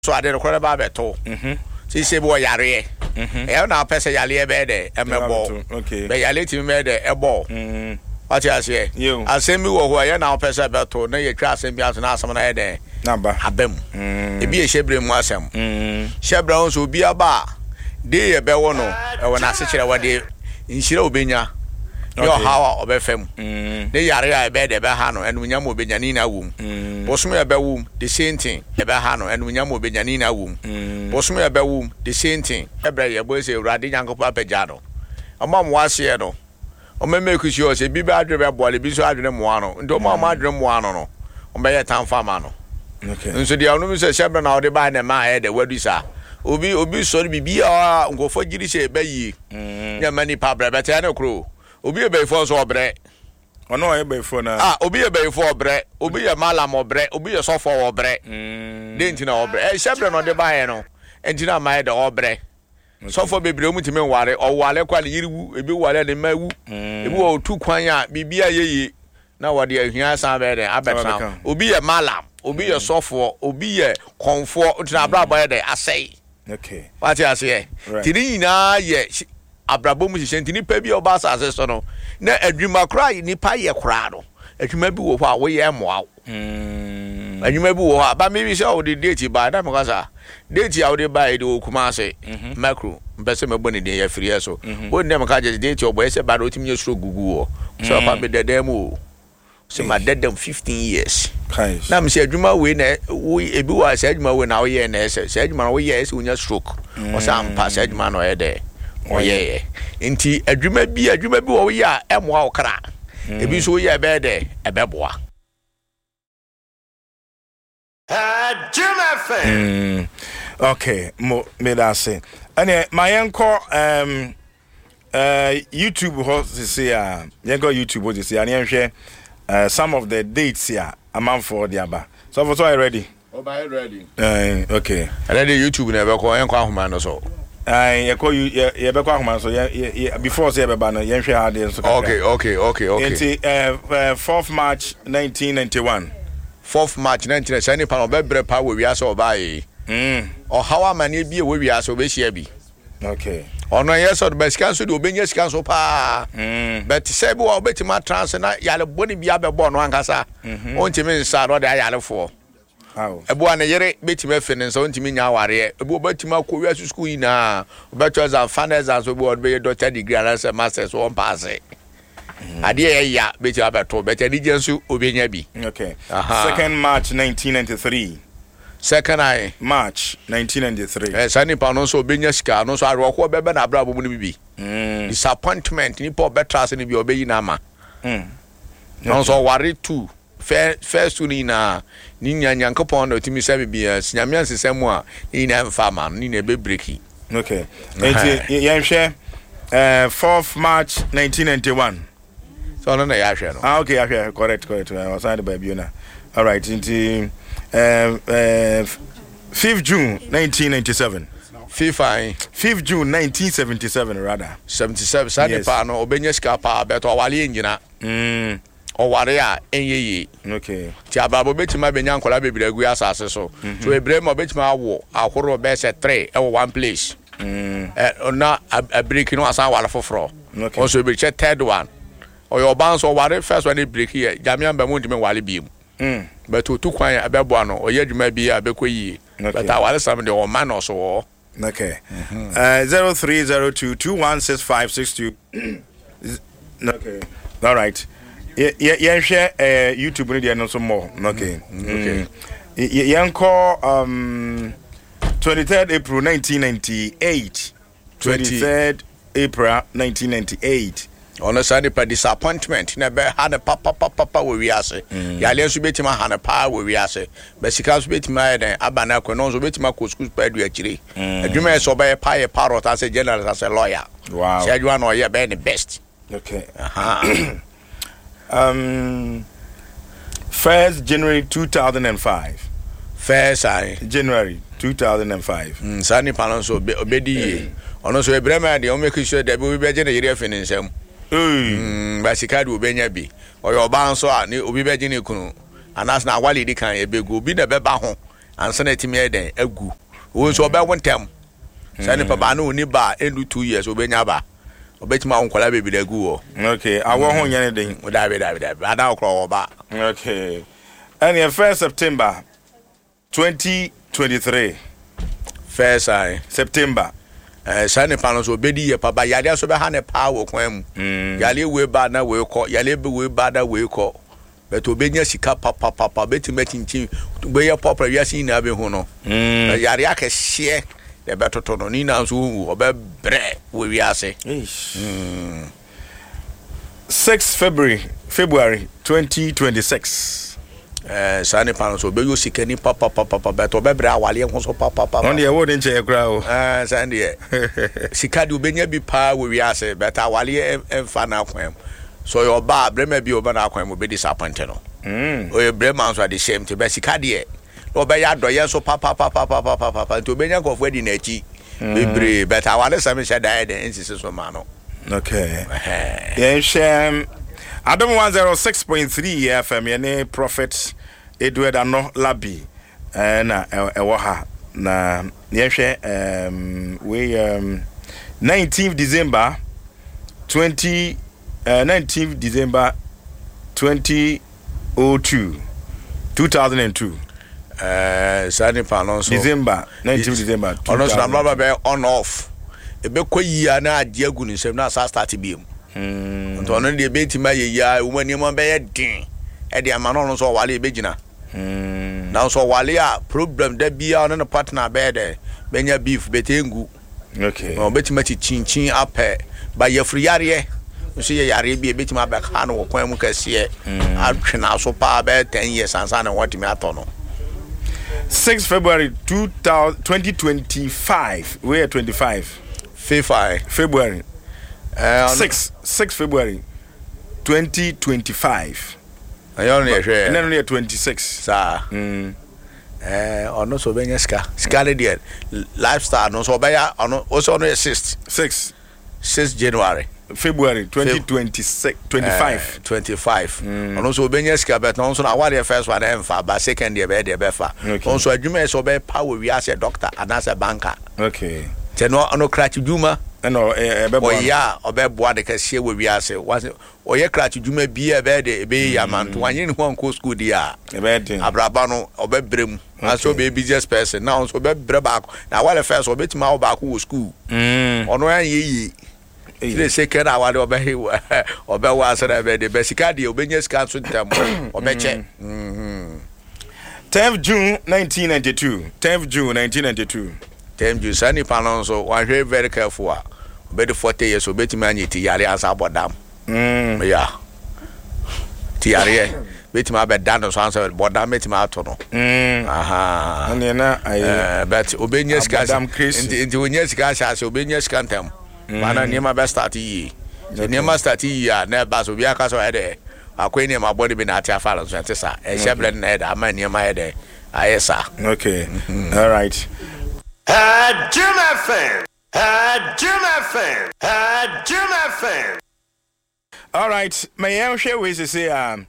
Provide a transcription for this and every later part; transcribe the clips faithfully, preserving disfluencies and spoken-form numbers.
so ade no kora ba beto mhm si se bo yare mhm e na pese yare be de emebo okay be yare ti me de ebo mhm what you say asemi wo ho ye na pese beto na ye twa asem bi aso na asem na ye de na ba abem mhm e bi e shebre mu asem mhm shebra on so bi aba de ye be wo no e wo na se kire wo de nhire obenya yo hawa obefem ne yare a be de be ha no enu nyam obenyani na wum bosom ya be wum the same thing e be ha no enu nyam obenyani na wum bosom ya be wum the same thing ebra ye bo se urade nyankopɔ apagya no omam wase no omeme kusi o se bi ba adwe be bole bi so adwe mo ano ndo omam adwe mo ano no ombe tan fama no okay nso dia onu se shebra na ode ba na ma e de wadu sa obi obi so bibi a ngofo giri se be yi nya mani pa bra beta na kro obi ebe fo so obre ono ebe fo na ah obi ebe fo obre obi ye malam obre obi ye sofo obre mm de ntina obre eh shebre no de bae no entina mai de obre sofo bebre mu timi ware o wale kwa yiriwu ebi wale de mawu ebi wo tu kwan a bibia yeyi na wode ahia san be de abetran obi ye malam obi ye sofo obi ye konfo ntina abra boy de asai okay what you say tiri nyina ye abrabo mu hye ntini pa bi oba asase so no na adwuma kra ni pa ye kra no adwuma bi wo ho a wo ye moa mm adwuma bi wo ho ba me bi se o de date ba na me kasa date a wo de ba e de okuma ase macro mpese mebo ne de ya firi so wo ne me ka je date o boy se ba do timi ye suro gugu wo so pa be dedem o se ma dedem fifteen years na me se adwuma we na wo e bi wa se adwuma we na wo ye na ese se adwuma na wo ye ese unya stroke o sa mpa se adwuma no ye de oye enti adwuma bi adwuma bi wo ya emoa okra ebi so ye be de ebeboa adwuma fe okay mo me da say ane mayenko um uh YouTube ho say ah yenko YouTube ho say ane hwe uh some of the dates here amount for the aba so for so I ready oh by ready uh okay ready YouTube na be ko yenko ahoma no so I ye ko ye be kwa homa so ye before say be ba no ye hwe ade so okay okay okay okay enti uh fourth March nineteen ninety-one fourth March nineteen ninety-one sani pa no be bre pa we wiase obae mm o hawa mane bi e we wiase obehia bi okay ono yeso de baskan so de obenya skan so pa mm but say bi wa obetima trans na yale boni bia be bo no ankasa on timi nsa no de ayale fo aw ebo an yere betima fe ne nsa on timi nya aware ebo betima ko wiase school ina obeto za finance as obo be doctor degree and masters on pass ade ya betima beto beto digensu obenya bi okay second March nineteen ninety-three second I March nineteen ninety-three eh sani pa no so obenya sika no so aro ko bebe na brabo mu bibi mm disappointment ni po betra se ni bi obeyi na ma mm no so worry too first first ni na ni nyanyankopon na otimi se bibia sinyame ansesem a ni na mfa ma ni na be breaki okay enti yen hwe eh fourth March nineteen ninety-one so no na ya hwe no ah okay ya hwe correct correct I was signed by Biona all right enti um uh fifth June nineteen ninety-seven FIFA fifth June nineteen seventy-seven rather seventy-seven sani pa no obenya sika pa beto wale nyina mm o ware a enyeye okay ti ababo betima benya nkola bebregu asase so so ebrem obetima awo ahoro be se three e one place mm eh na a break no asan wala foforo okay also be che third one o your bounce o ware first one break here jamian ba mu ndime wale biem mm but to kwan abebo no o yadwuma bi abekoyi but awale sam de o man no so okay uh zero three zero two two one six five six two okay all right ye ye share uh YouTube ni dey no so more okay okay ye call um twenty-third April nineteen ninety-eight twenty-third April nineteen ninety-eight on Sunday pa disappointment na be ha na papa papa papa we wiase ya le so betima ha na pa we wiase be sika so betima den abana ko no so betima ko school pa adu akire adwuma so be pa ye parrot as a general as a lawyer wow say adwuma no ye be the best okay um first January two thousand five first I January two thousand five mm sani pa so obedi ye ono so ebrema de o make sure that we be je na yere afini nsem mm ba sika de obenya bi o yo ba nso a ni obi be je na kunu anas na awale di kan ebegu obi na be ba ho ansa na timi eden agu wo nso oba wontem sa ne papa na oni ba enu two years obenya ba obetima onkola bebi da gu wo okay awo ho nyane den da be da be da ada okro wo ba okay and the first September twenty twenty-three first I September eh sa ne pa no so obedi ye papa yale so be ha ne pa wo kwan mu yale we ba na we ko yale be we ba da we ko but obenya sika papa papa betima chinchin be ye papa wiase na be hu no yare akehye the better to no ni na so obe bre we wiase sixth February February twenty twenty-six eh sani pan so be yo sika ni papa papa papa but obe bre awale ho so papa papa on the word in che kra o eh sani e sika de obenya bi pa we wiase but awale emfa na kwan so your ba brema bi oba na kwan mo be disappointed no mm o ye brema so the shame to be sika de obeya doye so papa papa papa papa to benya go for di na chi bebre but awale same sha die den insisi so ma no okay yeah shem Adam one oh six point three F M yene Prophet Edward Ano Labi na ewo ha na yehwe um we um nineteenth December twenty uh, nineteenth December twenty oh two two thousand two eh sani panon so December nineteenth December ono so na be on off e be koyia na ade agu ni sem na sa start bi em mm nto no de be tima ye ya wo mani mo be ye din e de ama no so wale be gina mm na so wale a problem da bia no partner be de benya beef betengu okay o betima chi chinchin ape ba ye friyare so ye yare bi e betima be ka no kwan mu kase atwena so pa be ten years ansa na wotimi atono sixth February twenty twenty-five we are twenty-five February February uh sixth sixth February twenty twenty-five ayo ne hwe na no twenty-six sa mm eh ono so benya ska ska de lifestyle no so beya ono o so no sixth sixth sixth January February twenty twenty-six twenty-five twenty-five ono so benya ska bet no so na wale first one em fa ba second year be de be fa on so adwuma so be power we as a doctor and as a banker okay te no ono crash dwuma no e be bo ya obeboa de kase we wi ase oye crash dwuma bi e be de be ya manto anyi ni ho ko school dia e be den abraba no obebrem aso be business person now so obebre back na wale first obetima back wo school mm ono yan yeyi ile second awade obehe obewa ase na be de besika de obenya sika so ntam obeche mhm tenth June nineteen ninety-two tenth June nineteen ninety-two tenth June sani panon so one very careful be the forty years obetima anyi ti yare asa bodam mm yeah ti yare betima be dan so ansa bodam betima ato no mm aha ani na eh but obenya sika ndi ndi onya sika sha obenya sika ntam mana niema be start yi so niema start yi ya na ba so bia ka so ede akwai niema body be na ati afala so ntesa e sheble na ede ama niema ede ayesa okay all right uh Jim F M uh Jim F M uh Jim F M all right may I share with you say um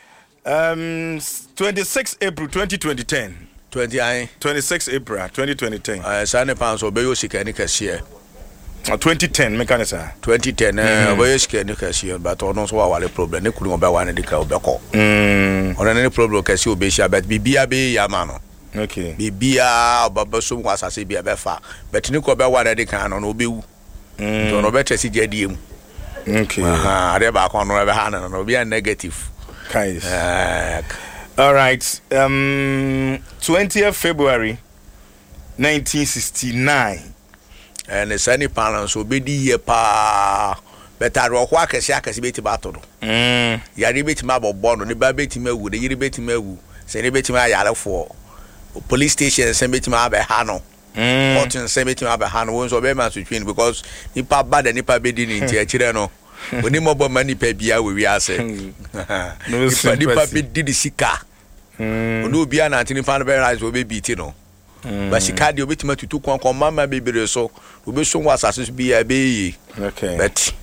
um twenty-sixth April twenty ten twenty I twenty-sixth April twenty ten uh sane pounds obeyo sika ni kase twenty ten mekanisa twenty ten eh obeyo sika ni kase but ono so wale problem ne kunu obe wan de ka obeko mm ono ne problem kase obehia but bibia be ya ma no okay bibia baba so mu asase bia be fa but ne ko be wan de kan no no obewu mm to no be tesi jadie mu okay aha are ba ko no be ha no no be negative guys uh, all right um twentieth February nineteen sixty-nine and sani parents obedi ye pa better ro kwa kese akese beti ba to no mm yare beti ma bobo no ne ba beti ma wu de yire beti ma wu se ne beti ma yare fo police station se beti ma be ha no mm court se beti ma be ha no won so be ma so twin because nipa bad nipa bedi ni nti akire no oni mo bo mani pa bia we wi ase nipa nipa bedi di sika mm oni obi ana antini fa no be rise obi biti no ba sika de obi tima tutu kon kon mama bebere so obi so wasase bi ya be yi okay but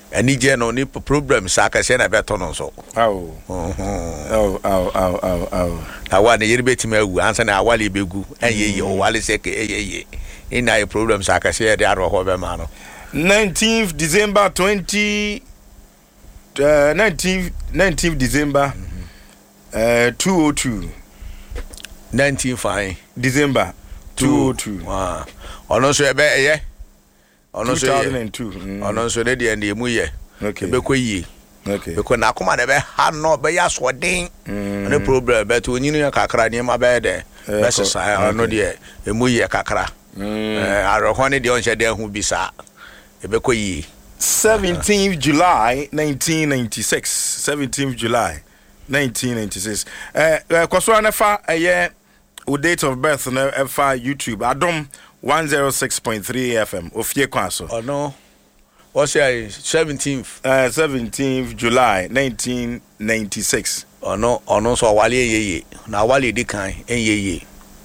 ani je no ni problem sa ka se na beto no so aw aw aw aw aw aw awa ne yiri betima awu ansa na awale begu enye o wale se ke eyeye ina e problem sa ka se de aro ho be ma no nineteenth December twenty uh, nineteenth nineteenth December uh, two oh two nineteen fine December two oh two ah ono so ebe eye ono so two thousand two ono so de de emu ye okay be ko yi okay be ko na akoma de be ha no be ya so den no problem but onyinu ya kakra ni ma be de be sesa ono de emu ye kakra eh aroho ne de on hye de hu bisa e be ko yi seventeenth July nineteen ninety-six seventeenth July nineteen ninety-six eh kwaso na fa eye o date of birth na fa YouTube Adom one oh six point three F M ofie kwaso oh no what's your seventeenth uh seventeenth July nineteen ninety-six oh no oh no so wale yeye na wale di kan enyeye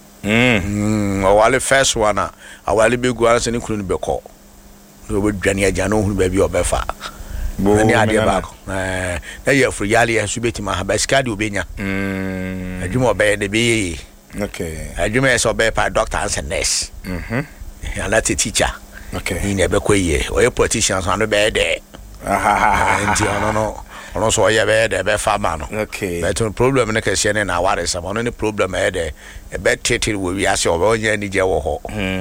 mm mm wale first one na wale begu anse ni kunu be ko no be dwane agya no hunu ba bi obefa bo ni ade ba ko eh na ye fru yale ye su betima ha ba skadi obenya mm adwuma obe de be okay adwuma ye so be pa doctor and nurse mhm and that's a teacher okay ni ne be ko ye o ye politician so no be de aha nti ono no ono so ye be de be fa ma no okay but the problem ne ka se ne na ware some ono ne problem e de e be treated we wi ase o be onya ni je wo ho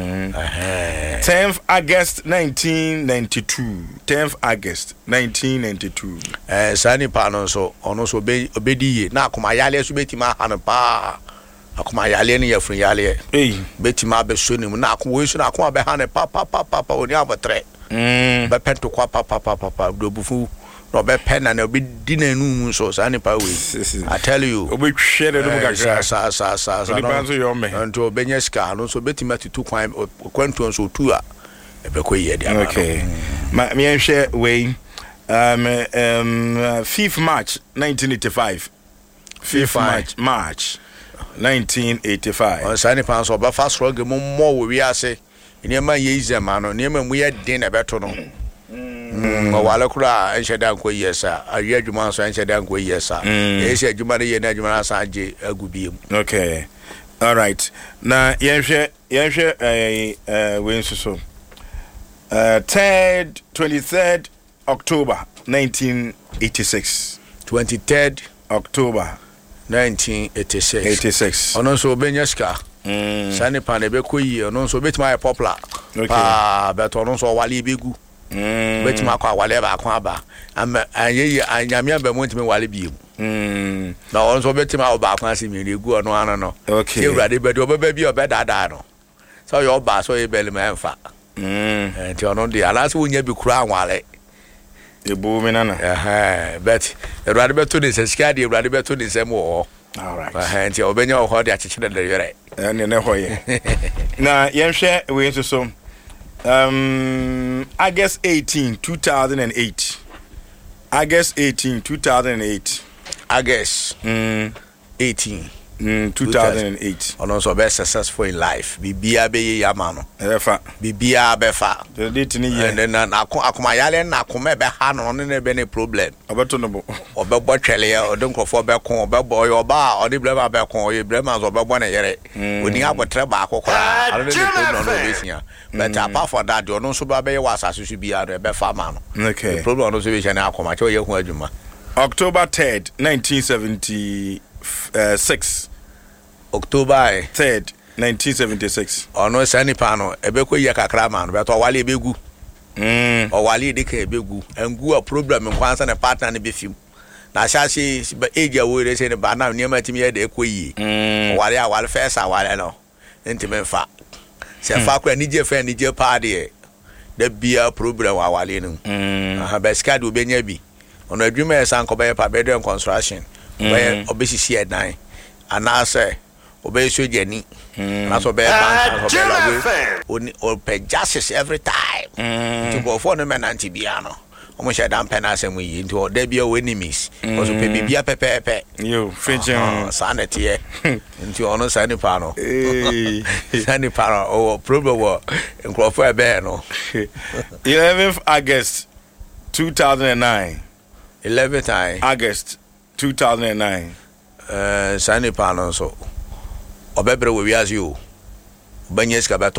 eh tenth August nineteen ninety-two tenth August nineteen ninety-two eh sani pa no so ono so be obedi ye na akoma yale so betima ha no pa akoma yale ne yafun yale eh betima be so ni mu na akoma we so na akoma be ha ne pa pa pa pa oni abotre mm be pento kwa pa pa pa pa do bufu no be pen na obi di na nu so sani pa we I tell you obi hwe de dum gagara sa sa sa sa no banzo yo me nto benye ska no so betima tutu kwan kwantu so tu a e be ko ye dia okay ma me hwe we um um fifth March nineteen eighty-five fifth March March nineteen eighty-five on sani pa so ba fast rock mo mo we wi ase ni ma ye izema no ni ma mu ye din na beto no mm wala kura en sheda ko yesa ayi adwuma so en sheda ko yesa e se adwuma ne ye na adwuma asa age agubiem okay all right na yenhwe yenhwe eh eh we nsuso uh third twenty-third October nineteen eighty-six twenty-third October nineteen eighty-six eighty-six ono so benyeska mm sani pa ne be ko yi ono so betima e popular ah but ono so wale begu mm betima kwa wale ba kwa ba am ayeyi anyame ba mo ntime wale biem mm na ono so betima oba kwa se mi regu ono ano no okay ewrade be do be bi obedada no so yo ba so e bele ma mfa mm enti ono de alase wonya bi kura anwale ebu mi nana eh but ewrade be to de sesika de ewrade be to de sem wo all right eh enti obenya wo ho de akekere de yere ene ne hoye na yenhwe we nsuso um August eighteenth two thousand eight August eighteenth two thousand eight August mm eighteen mm two thousand eight ono so be successful in life bibia be ye yama no efa bibia be fa the date ni ye and na akoma yale na akoma be ha no ne be ne problem obeto no bo obegbo twele ya odenkrofo be kon obegbo yo ba odi blema be kon ye blema zo obegbo na yere oni abotre ba akokora alo ne problem no be sia but apart for that ono so ba be wa asase su bia no be fa ma no okay problem no so be sia na akoma che ye hu adwuma October third nineteen seventy-six October third nineteen seventy-six ono sani pa no ebe ko ye kakra ma no be to wale ebegu mm o wale de ka ebegu engu a problem nkwansa na partner ne be fim na shasi be age awo re se ne ba na ne ma timi ye de ko yi mm wale a wale first wale no ntime fa se fa kwa ni je fa ni je pa de da bia problem wa wale no mm aha be ska de obenya bi ono adwuma e san ko be pa be de construction be obesisi e dan ana se obey so jeni na so be bank so be lawe oni o pay justice every time to go for no men anti bia no o mo she dan penance mu yi nti o da bia o enemies o so pe bibia pepepe yo fetching sanity e nti ono sani pa no eh sani pa no o problem wo nkrofo e be no eleventh August two thousand nine. eleven time. August two thousand nine. Uh, Sani Pano so. Obebre we wiase o. Banyes ka